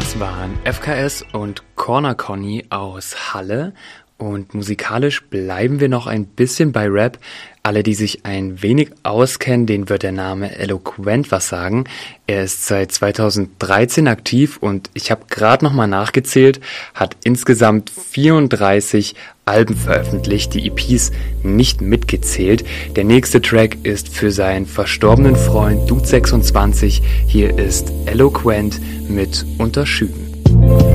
Das waren FKS und Corner Conny aus Halle. Und musikalisch bleiben wir noch ein bisschen bei Rap. Alle, die sich ein wenig auskennen, denen wird der Name Eloquent was sagen. Er ist seit 2013 aktiv und ich habe gerade nochmal nachgezählt, hat insgesamt 34 Alben veröffentlicht, die EPs nicht mitgezählt. Der nächste Track ist für seinen verstorbenen Freund Dude26. Hier ist Eloquent mit Unterschüben.